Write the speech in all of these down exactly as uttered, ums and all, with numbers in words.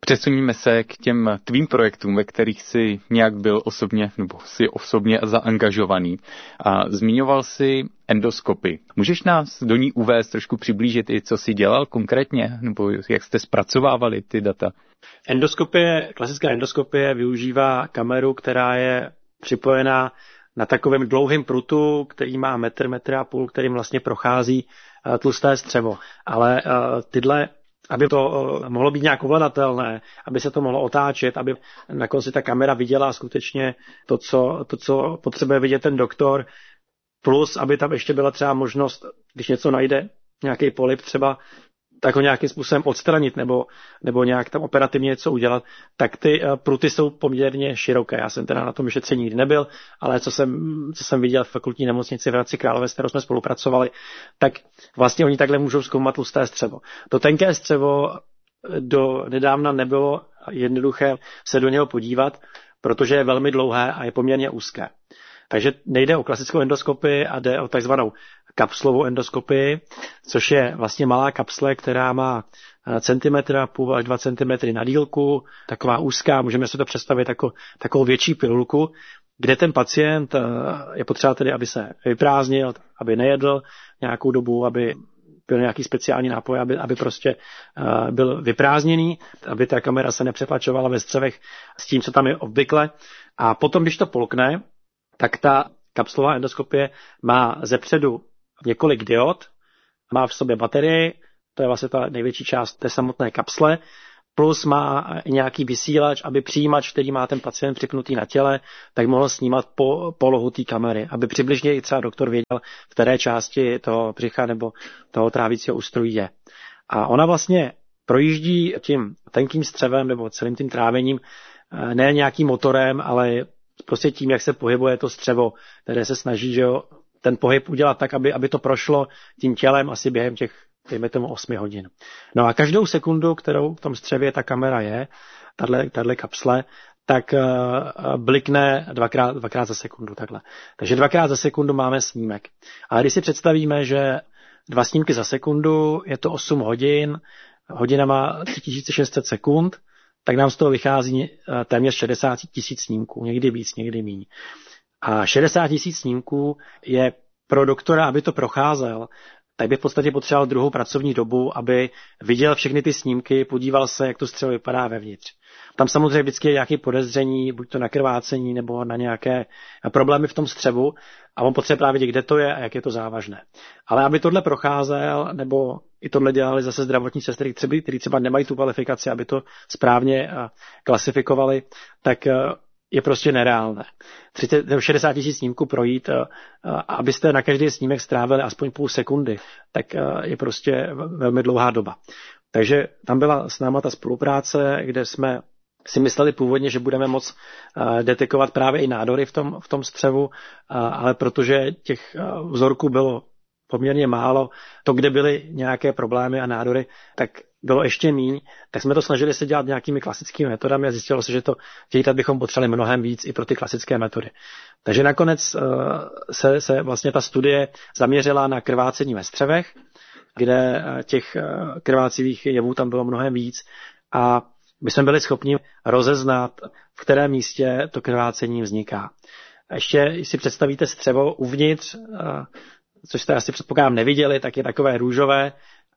Přesuníme se k těm tvým projektům, ve kterých jsi nějak byl osobně, nebo jsi osobně zaangažovaný. A zmiňoval jsi endoskopy. Můžeš nás do ní uvést, trošku přiblížit i, co jsi dělal konkrétně, nebo jak jste zpracovávali ty data? Endoskopie, klasická endoskopie využívá kameru, která je připojená na takovém dlouhém prutu, který má metr, metr a půl, kterým vlastně prochází tlusté střevo. Ale tyhle, aby to mohlo být nějak ovladatelné, aby se to mohlo otáčet, aby na konci ta kamera viděla skutečně to, co, to, co potřebuje vidět ten doktor, plus aby tam ještě byla třeba možnost, když něco najde, nějaký polyp třeba, tak ho nějakým způsobem odstranit nebo, nebo nějak tam operativně něco udělat, tak ty pruty jsou poměrně široké. Já jsem teda na tom vyšetření nikdy nebyl, ale co jsem, co jsem viděl v fakultní nemocnici v Hradci Králové, s kterou jsme spolupracovali, tak vlastně oni takhle můžou zkoumat tlusté střevo. To tenké střevo do nedávna nebylo jednoduché se do něho podívat, protože je velmi dlouhé a je poměrně úzké. Takže nejde o klasickou endoskopii a jde o takzvanou kapslovou endoskopii, což je vlastně malá kapsle, která má centimetr a půl až dva centimetry na dílku, taková úzká, můžeme si to představit jako takovou větší pilulku, kde ten pacient je potřeba tedy, aby se vyprázdnil, aby nejedl nějakou dobu, aby byl nějaký speciální nápoj, aby, aby prostě uh, byl vyprázdněný, aby ta kamera se nepřetlačovala ve střevech s tím, co tam je obvykle. A potom, když to polkne, tak ta kapslová endoskopie má zepředu několik diod, má v sobě baterii, to je vlastně ta největší část té samotné kapsle, plus má nějaký vysílač, aby přijímač, který má ten pacient připnutý na těle, tak mohl snímat po polohu té kamery, aby přibližně i třeba doktor věděl, v které části toho břicha nebo toho trávicího ústrojí je. A ona vlastně projíždí tím tenkým střevem nebo celým tím trávením ne nějakým motorem, ale prostě tím, jak se pohybuje to střevo, které se snaží, že jo, ten pohyb udělat tak, aby, aby to prošlo tím tělem asi během těch, dejme tomu, osmi hodin. No a každou sekundu, kterou v tom střevě ta kamera je, tahle, tahle kapsle, tak uh, blikne dvakrát, dvakrát za sekundu takhle. Takže dvakrát za sekundu máme snímek. Ale když si představíme, že dva snímky za sekundu, je to osm hodin, hodina má tři tisíce šest set sekund, tak nám z toho vychází téměř šedesát tisíc snímků, někdy víc, někdy míň. A šedesát tisíc snímků je pro doktora, aby to procházel, tak by v podstatě potřeboval druhou pracovní dobu, aby viděl všechny ty snímky, podíval se, jak to střevo vypadá vevnitř. Tam samozřejmě vždycky je nějaké podezření, buď to na krvácení, nebo na nějaké problémy v tom střevu a on potřebuje právě vědět, kde to je a jak je to závažné. Ale aby tohle procházel, nebo i tohle dělali zase zdravotní sestry, kteří třeba nemají tu kvalifikaci, aby to správně klasifikovali, tak je prostě nereálné. třicet, šedesát tisíc snímků projít, abyste na každý snímek strávili aspoň půl sekundy, tak je prostě velmi dlouhá doba. Takže tam byla s náma ta spolupráce, kde jsme si mysleli původně, že budeme moct detekovat právě i nádory v tom, v tom střevu, ale protože těch vzorků bylo poměrně málo, to, kde byly nějaké problémy a nádory, tak bylo ještě míň, tak jsme to snažili se dělat nějakými klasickými metodami a zjistilo se, že to těch dat bychom potřebovali mnohem víc i pro ty klasické metody. Takže nakonec se, se vlastně ta studie zaměřila na krvácení ve střevech, kde těch krvácivých jevů tam bylo mnohem víc a my jsme byli schopni rozeznat, v kterém místě to krvácení vzniká. A ještě, když si představíte střevo uvnitř, což jste asi předpokládám neviděli, tak je takové růžové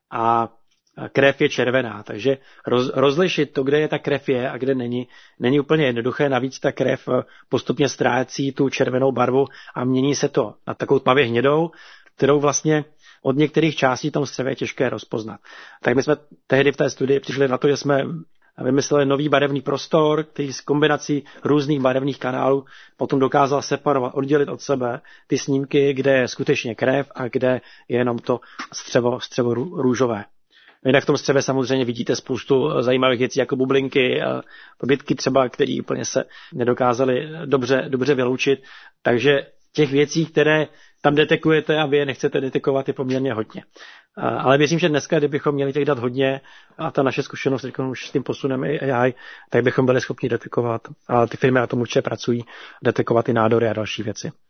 a krev je červená. Takže roz, rozlišit to, kde je ta krev je a kde není, není úplně jednoduché. Navíc ta krev postupně ztrácí tu červenou barvu a mění se to na takovou tmavě hnědou, kterou vlastně od některých částí tom střevě je těžké rozpoznat. Tak my jsme tehdy v té studii přišli na to, že jsme vymysleli nový barevný prostor, který s kombinací různých barevných kanálů potom dokázal separovat, oddělit od sebe ty snímky, kde je skutečně krev a kde je jenom to střevo, střevo růžové. Jinak v tom střevě samozřejmě vidíte spoustu zajímavých věcí, jako bublinky, bytky třeba, které úplně se nedokázaly dobře, dobře vyloučit. Takže těch věcí, které tam detekujete a vy je nechcete detekovat, je poměrně hodně. Ale věřím, že dneska, kdybychom měli těch dat hodně a ta naše zkušenost už s tím posunem A I, tak bychom byli schopni detekovat, a ty firmy na tom určitě pracují, detekovat i nádory a další věci.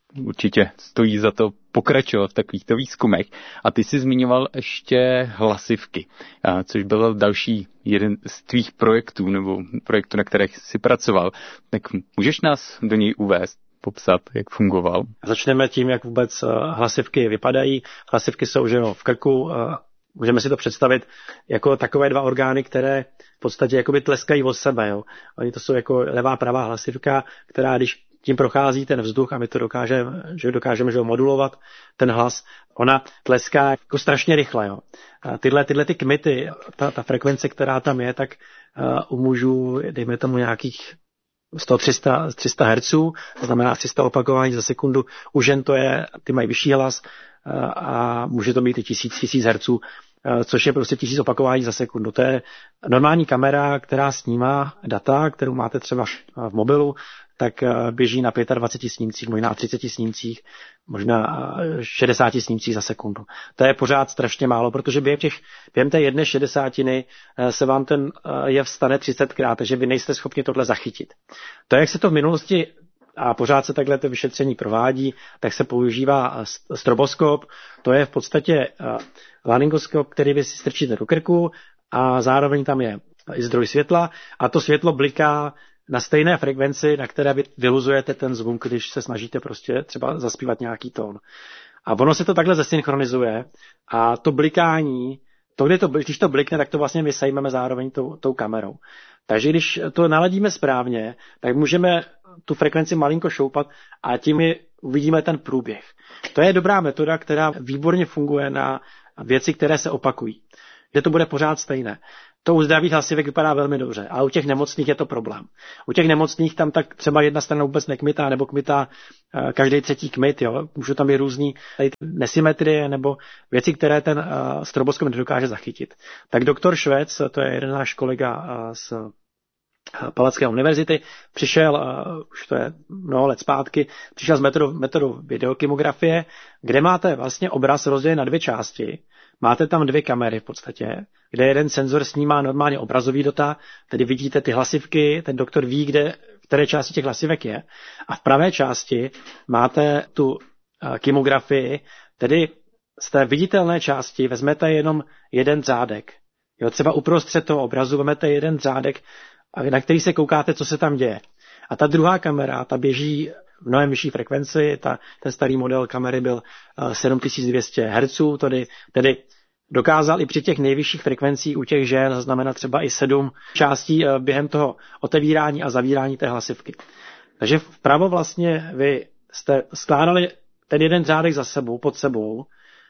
Určitě stojí za to pokračovat v takovýchto výzkumech. A ty jsi zmiňoval ještě hlasivky, což byl další jeden z tvých projektů, nebo projektů, na kterých jsi pracoval. Tak můžeš nás do něj uvést, popsat, jak fungoval? Začneme tím, jak vůbec hlasivky vypadají. Hlasivky jsou, že jo, v krku. Můžeme si to představit jako takové dva orgány, které v podstatě jakoby tleskají od sebe. Jo. Oni to jsou jako levá, pravá hlasivka, která když tím prochází ten vzduch a my to dokážeme, že dokážeme že ho modulovat, ten hlas, ona tleská jako strašně rychle. Jo. A tyhle, tyhle ty kmity, ta, ta frekvence, která tam je, tak uh, u mužů, dejme tomu nějakých sto tři sta hertzů, to znamená tři sta opakování za sekundu. U žen to je, ty mají vyšší hlas uh, a může to být i tisíc, tisíc hertzů, uh, což je prostě tisíc opakování za sekundu. To je normální kamera, která snímá data, kterou máte třeba v mobilu, tak běží na dvacet pět snímcích, možná třicet snímcích, možná šedesát snímcích za sekundu. To je pořád strašně málo, protože během, těch, během té jedné šedesátiny se vám ten jev stane třicetkrát, takže vy nejste schopni tohle zachytit. To, jak se to v minulosti a pořád se takhle to vyšetření provádí, tak se používá stroboskop, to je v podstatě laryngoskop, který vy si strčíte do krku a zároveň tam je i zdroj světla a to světlo bliká na stejné frekvenci, na které vy vyluzujete ten zvuk, když se snažíte prostě třeba zaspívat nějaký tón. A ono se to takhle zesynchronizuje a to blikání, to, kde to, když to blikne, tak to vlastně my sejmeme zároveň tou, tou kamerou. Takže když to naladíme správně, tak můžeme tu frekvenci malinko šoupat a tím uvidíme ten průběh. To je dobrá metoda, která výborně funguje na věci, které se opakují. Kde to bude pořád stejné. To u zdravých hlasivek vypadá velmi dobře, ale u těch nemocných je to problém. U těch nemocných tam tak třeba jedna strana vůbec nekmitá, nebo kmitá uh, každý třetí kmit, jo. Můžou tam být různý nesymetrie nebo věci, které ten uh, stroboskop nedokáže zachytit. Tak doktor Švec, to je jeden náš kolega uh, z uh, Palackého univerzity, přišel, uh, už to je mnoho let zpátky, přišel s metodou, metodou videokymografie, kde máte vlastně obraz rozdělen na dvě části. Máte tam dvě kamery v podstatě, kde jeden senzor snímá normálně obrazový data, tedy vidíte ty hlasivky, ten doktor ví, kde, v které části těch hlasivek je. A v pravé části máte tu uh, kymografii, tedy z té viditelné části vezmete jenom jeden řádek. Jo, třeba uprostřed toho obrazu vezmete jeden řádek, na který se koukáte, co se tam děje. A ta druhá kamera, ta běží v mnohem vyšší frekvenci, ta, ten starý model kamery byl uh, sedm tisíc dvě stě hertzů, tedy, tedy dokázal i při těch nejvyšších frekvencích u těch žen znamená třeba i sedm částí uh, během toho otevírání a zavírání té hlasivky. Takže vpravo vlastně vy jste skládali ten jeden řádek za sebou, pod sebou,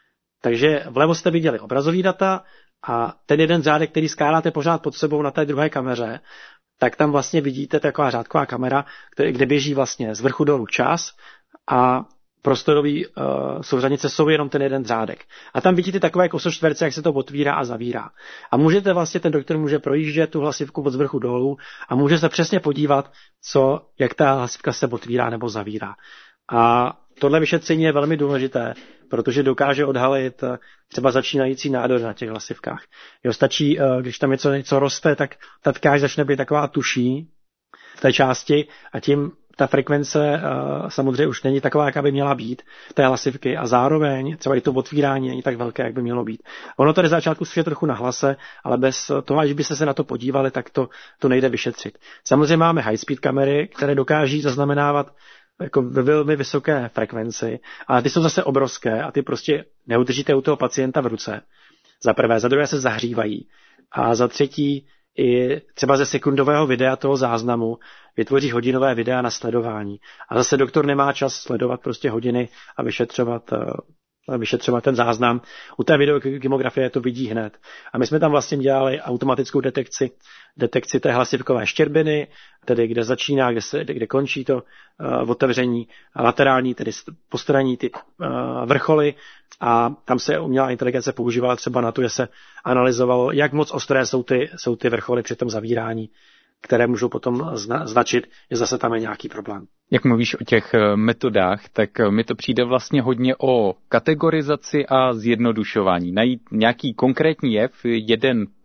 takže vlevo jste viděli obrazový data a ten jeden řádek, který skládáte pořád pod sebou na té druhé kameře, tak tam vlastně vidíte taková řádková kamera, kde běží vlastně z vrchu dolů čas a prostorový uh, souřadnice jsou jenom ten jeden řádek. A tam vidíte takové kosočtverce, jak se to otvírá a zavírá. A můžete vlastně, ten doktor může projíždět tu hlasivku od vrchu dolů a může se přesně podívat, co, jak ta hlasivka se otvírá nebo zavírá. A tohle vyšetření je velmi důležité, protože dokáže odhalit třeba začínající nádory na těch hlasivkách. Jo, stačí, když tam něco, něco roste, tak ta tkáň začne být taková tuší v té části a tím ta frekvence samozřejmě už není taková, jaká by měla být v té hlasivky a zároveň třeba i to otvírání není tak velké, jak by mělo být. Ono to je začátku je trochu na hlase, ale bez toho, až byste se na to podívali, tak to, to nejde vyšetřit. Samozřejmě máme high speed kamery, které dokáží zaznamenávat jako ve velmi vysoké frekvenci, ale ty jsou zase obrovské a ty prostě neudržíte u toho pacienta v ruce. Za prvé, za druhé se zahřívají a za třetí i třeba ze sekundového videa toho záznamu vytvoří hodinové videa na sledování. A zase doktor nemá čas sledovat prostě hodiny a vyšetřovat, a vyšetřovat ten záznam. U té videokymografie to vidí hned. A my jsme tam vlastně dělali automatickou detekci, detekci té hlasivkové štěrbiny, tedy kde začíná, kde, se, kde končí to uh, otevření, laterální, tedy postranní ty uh, vrcholy a tam se umělá inteligence používala třeba na to, že se analyzovalo, jak moc ostré jsou ty, jsou ty vrcholy při tom zavírání, které můžou potom zna, značit, že zase tam je nějaký problém. Jak mluvíš o těch metodách, tak mi to přijde vlastně hodně o kategorizaci a zjednodušování. Najít nějaký konkrétní jev, jeden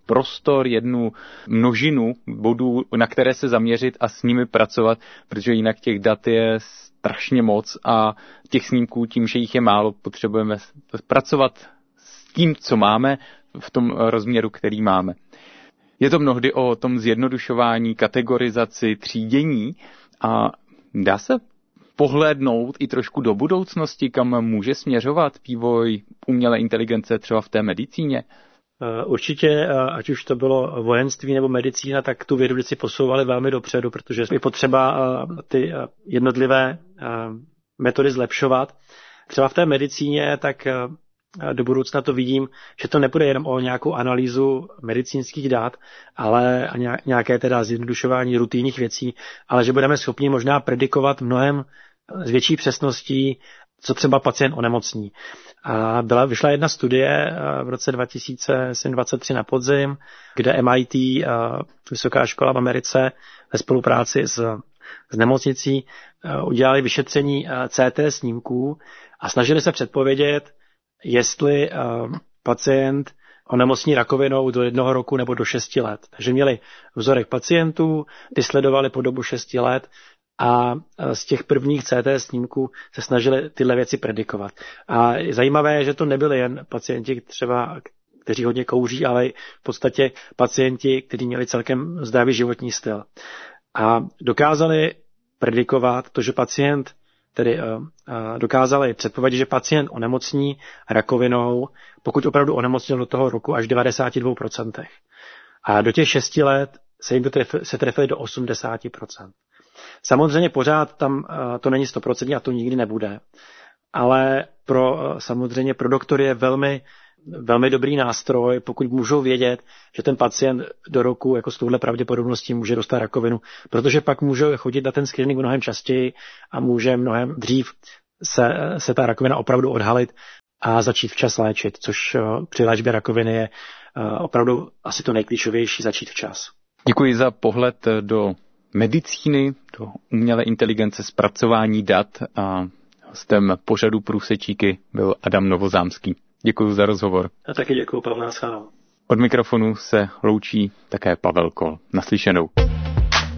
prostor, jednu množinu bodů, na které se zaměřit a s nimi pracovat, protože jinak těch dat je strašně moc a těch snímků, tím, že jich je málo, potřebujeme pracovat s tím, co máme, v tom rozměru, který máme. Je to mnohdy o tom zjednodušování, kategorizaci, třídění a dá se pohlédnout i trošku do budoucnosti, kam může směřovat vývoj umělé inteligence třeba v té medicíně? Určitě, ať už to bylo vojenství nebo medicína, tak tu vědu si posouvali velmi dopředu, protože je potřeba ty jednotlivé metody zlepšovat. Třeba v té medicíně, tak do budoucna to vidím, že to nepůjde jenom o nějakou analýzu medicínských dat, ale nějaké teda zjednodušování rutinních věcí, ale že budeme schopni možná predikovat mnohem s větší přesností, co třeba pacient onemocní. A byla, vyšla jedna studie v roce dva tisíce dvacet tři na podzim, kde M I T, vysoká škola v Americe, ve spolupráci s, s nemocnicí udělali vyšetření C T snímků a snažili se předpovědět, jestli pacient onemocní rakovinou do jednoho roku nebo do šesti let. Takže měli vzorek pacientů, ty sledovali po dobu šesti let a z těch prvních C T snímků se snažili tyhle věci predikovat. A zajímavé je, že to nebyli jen pacienti třeba, kteří hodně kouří, ale v podstatě pacienti, kteří měli celkem zdravý životní styl. A dokázali predikovat to, že pacient tedy uh, uh, dokázali předpovědět, že pacient onemocní rakovinou, pokud opravdu onemocnil do toho roku až v devadesáti dvou procentech. A do těch šesti let se jim to tref, se trefili do osmdesáti procent. Samozřejmě pořád tam uh, to není sto procent a to nikdy nebude. Ale pro uh, samozřejmě pro doktory je velmi velmi dobrý nástroj, pokud můžou vědět, že ten pacient do roku jako s touhle pravděpodobností může dostat rakovinu, protože pak může chodit na ten screening mnohem častěji a může mnohem dřív se, se ta rakovina opravdu odhalit a začít včas léčit, což při léčbě rakoviny je opravdu asi to nejklíčovější, začít včas. Děkuji za pohled do medicíny, do umělé inteligence, zpracování dat a hostem pořadu Průsečíky byl Adam Novozámský. Děkuji za rozhovor. A taky děkuji, Pavel Naschledanou. Od mikrofonu se loučí také Pavel Kol. Naslyšenou.